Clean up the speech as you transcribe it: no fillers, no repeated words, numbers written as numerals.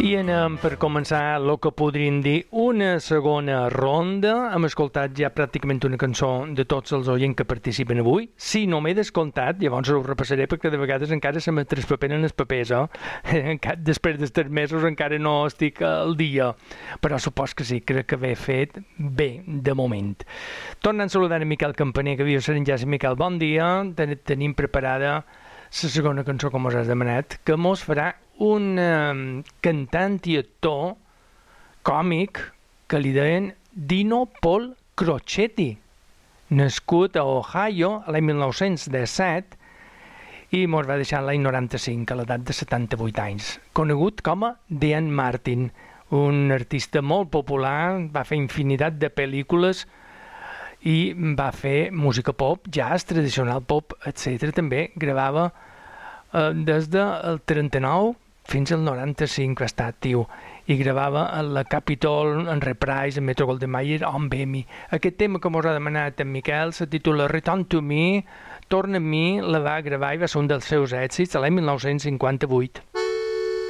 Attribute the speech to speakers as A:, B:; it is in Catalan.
A: I anem per començar el que podríem dir una segona ronda. Hem escoltat ja pràcticament una cançó de tots els oients que participen avui. Si no m'he descomptat, llavors ho repassaré perquè de vegades encara se me traspaperen els papers, després dels 3 mesos encara no estic al dia. Però supos que sí, crec que he fet bé, de moment. Tornant a saludar en Miquel Campaner, que viu a Sant Enllaç. Miquel, bon dia. Tenim preparada la segona cançó, com us has demanat, que mos farà un cantant i actor còmic que li deien Dino Paul Crocetti, nascut a Ohio l'any 1917 i mos va deixar l'any 95 a l'edat de 78 anys, conegut com a Dean Martin, un artista molt popular, va fer infinitat de pel·lícules i va fer música pop, jazz, tradicional pop, etc. També gravava des del 39 fins al 95 va estar actiu i gravava a la Capitol, en Reprise, en Metro Goldwyn Mayer o en BMI. Aquest tema que mos ha demanat en Miquel se titula Return to Me, Torna a mi, la va gravar i va ser un dels seus èxits l'any 1958.